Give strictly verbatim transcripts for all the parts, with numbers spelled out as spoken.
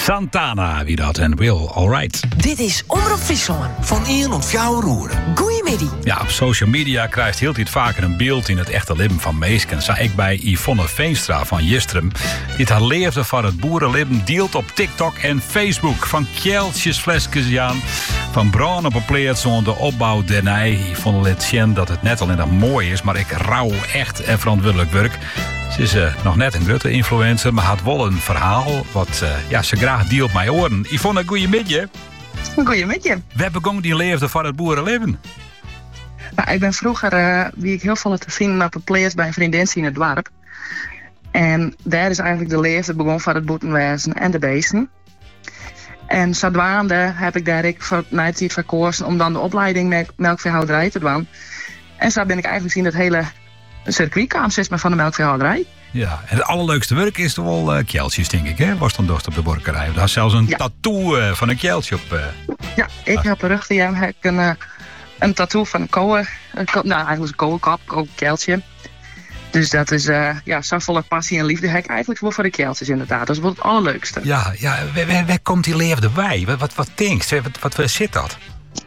Santana, wie dat en Will, alright. Dit is Omroep Friesland. Van één tot vier roeren. Goeiemiddag. Ja, op social media krijgt heel tijd vaker een beeld in het echte leven van Meesken. Zag ik bij Yvonne Veenstra van Jistrum. Die haar leefde van het boerenleven deelt op TikTok en Facebook. Van kjeltjesflesjes aan, van bruin op een pleert zonder opbouw denij. Yvonne liet zien dat het net alleen nog mooi is, maar ik rouw echt en verantwoordelijk werk. Ze is uh, nog net een grote influencer, maar had wel een verhaal wat uh, ja, ze graag deelt met oren. Yvonne, goeiemiddag. Goeiemiddag. We begon die leefde van het boerenleven. Nou, ik ben vroeger, uh, wie ik heel veel te vinden op een plaats bij een vriendin in het dorp. En daar is eigenlijk de leefde begon van het boerenwezen en de beesten. En zodoende heb ik daar ik voor na het tijd verkozen om dan de opleiding melk, melkveehouderij te doen. En zo ben ik eigenlijk zien het hele circuit kwam, zeg maar, van de melkveehouderij. Ja, en het allerleukste werk is toch wel uh, kjeltjes, denk ik, hè? Was dan dorst op de borkerij. Daar is zelfs een ja. tattoo uh, van een kjeltje op. Uh, ja, ik heb een rug ja, heb een, uh, een tattoo van een koe. Een ko- nou, eigenlijk een koenkap, een kjeltje. Dus dat is, uh, ja, zo volle passie en liefde heb ik eigenlijk wel voor de kjeltjes, inderdaad. Dat is wel het allerleukste. Ja, ja, waar, waar, waar komt die leefde bij? Wat, wat, wat denkt je? Wat, wat, wat zit dat?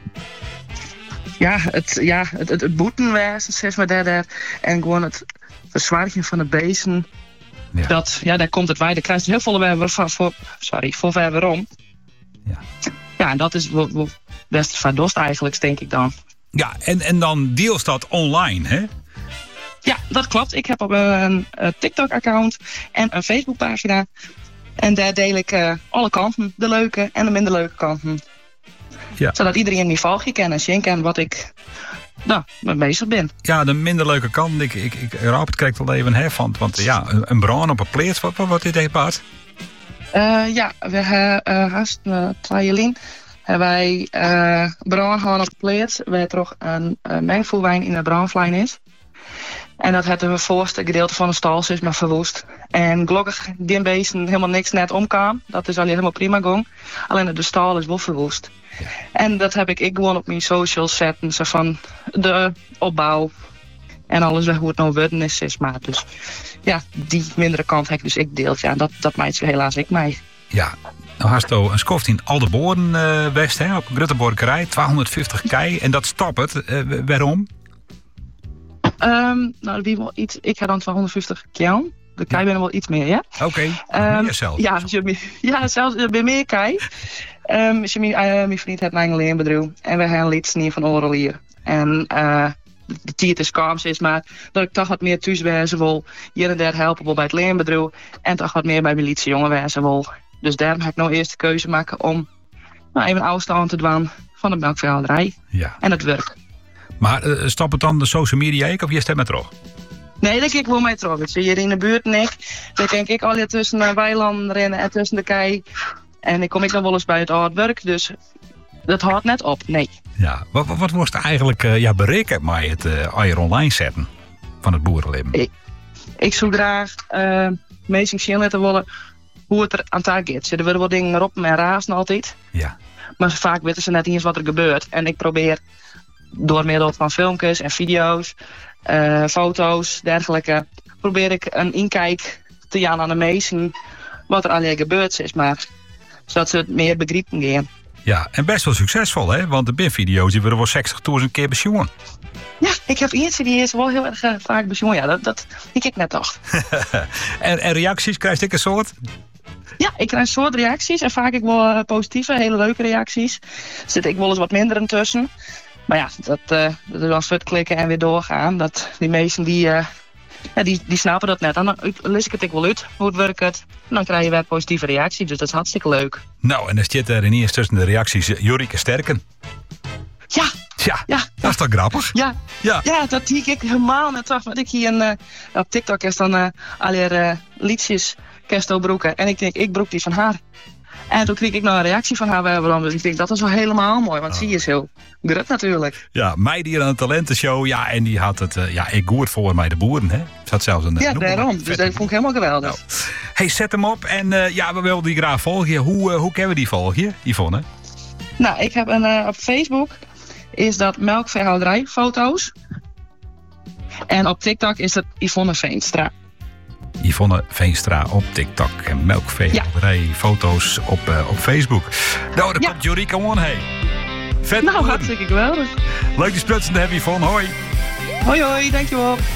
Ja, het, ja, het, het, het boetenwezen, zeg maar, daar, daar. En gewoon het verzwaringen van de beesten. Ja. Dat, ja, daar komt het bij. Daar krijg je heel veel weer voor, voor, sorry, voor ver weerom. Ja. Ja, en dat is wel, wel best verdost eigenlijk, denk ik dan. Ja, en, en dan deels dat online, hè? Ja, dat klopt. Ik heb op een, een TikTok-account en een Facebook-pagina. En daar deel ik uh, alle kanten, de leuke en de minder leuke kanten. Ja. Zodat iedereen die volgje kent en zien kan wat ik nou, mee bezig ben. Ja, de minder leuke kant. Ik, ik, ik raap het krijgt wel even hè, van. Want ja, een, een bruin op een pleert, wat, wat, wat is dit Bart? Uh, ja, we hebben uh, haast uh, twee hebben wij uh, bruin gaan op de pleert. Waar toch een uh, mengvoerwijn in de bruinvlijn is. En dat hebben we voorste gedeelte van de stal is maar verwoest. En gelukkig die beesten helemaal niks net omkwam. Dat is alleen helemaal prima gang. Alleen de stal is wel verwoest. Ja. En dat heb ik, ik gewoon op mijn socials zetten. Zo van de opbouw en alles hoe het nou worden is, is maar. Dus ja, die mindere kant heb ik dus ik deelt. Ja, dat, dat maakt helaas ik mij. Ja, nou hast je een skoft in Alderboren uh, West, hè, op een grote borkerij, tweehonderdvijftig kei. En dat stopt het. Uh, waarom? Um, nou, wie wel iets. Ik ga dan tweehonderdvijftig kei. De kei ben er wel iets meer, ja? Oké, okay. um, meer zelf. Ja, je, ja, zelfs je bent meer kei. Um, dus mijn, uh, mijn vriend heeft een leenbedrijf en we hebben een liedje van Oralier. En uh, de tijd is kalm, is maar dat ik toch wat meer thuis wezen wil. Hier en daar helpen wil bij het leenbedrijf en toch wat meer bij mijn liedje jongen wezen wil. Dus daarom heb ik nou eerst de keuze maken om nou, even een afstand te doen van de melkveehouderij. Ja. En het werk. Maar uh, stap het dan de social media ook of je stemt met terug? Nee, dat ik wel mee terug. Ik zie hier in de buurt en ik. Dan denk ik al hier tussen de weilanden rennen en tussen de kei. En ik kom ik dan wel eens bij het hard werk, dus dat houdt net op, nee. Ja, wat, wat, wat wordt eigenlijk uh, ja, berekend met het uh, eier online zetten van het boerenleven? Ik, ik zou graag uh, mensen zien laten willen hoe het er aan taak gaat. Er worden wel dingen erop en razen altijd. Ja. Maar vaak weten ze net niet eens wat er gebeurt. En ik probeer door middel van filmpjes en video's, uh, foto's, dergelijke, probeer ik een inkijk te gaan aan de mensen wat er alleen gebeurd is, maar zodat ze het meer begrijpen gaan. Ja, en best wel succesvol, hè? Want de B I M-video's die worden wel zestigduizend keer bezien. Ja, ik heb eentje die is wel heel erg uh, vaak bezien. Ja, dat, dat ik ik net dacht. en, en reacties, krijg ik een soort? Ja, ik krijg een soort reacties en vaak ik wel uh, positieve, hele leuke reacties. Er zit ik wel eens wat minder intussen. Maar ja, dat, uh, dat is dan fut klikken en weer doorgaan. Dat, die meesten die, uh, ja, die, die snappen dat net. En dan lees ik het ik wel uit, hoe het werkt. En dan krijg je weer positieve reacties, dus dat is hartstikke leuk. Nou, en dan zit er in eerst tussen de reacties uh, Jorike Sterken. Ja. Ja, ja, dat is toch grappig? Ja, ja. ja dat zie ik helemaal net terug. Want ik hier een, uh, op TikTok is dan uh, allerlei uh, liedjes, Kesto broeken. En ik denk, ik broek die van haar. En toen kreeg ik nou een reactie van haar waarom. Dus ik denk, dat is wel helemaal mooi. Want oh. Zie je is heel grut natuurlijk. Ja, mij die aan een talentenshow. Ja, en die had het, uh, ja, ik goed voor mij de boeren, hè. Zat zelfs een ja, daarom. Dus dat vond ik helemaal geweldig. Nou. Hey, zet hem op. En uh, ja, we willen die graag volgen. Hoe, uh, hoe kunnen we die volgen, Yvonne? Nou, ik heb een, uh, op Facebook is dat melkveehouderij foto's. En op TikTok is dat Yvonne Veenstra. Yvonne Veenstra op TikTok. En melkveehouderij ja. foto's op, uh, op Facebook. Nou, daar ja. komt Jorika on, hey. Vet nou, hartstikke geweldig. Leuk die sprutsen te hebben, Yvonne. Hoi. Hoi, hoi. Dankjewel.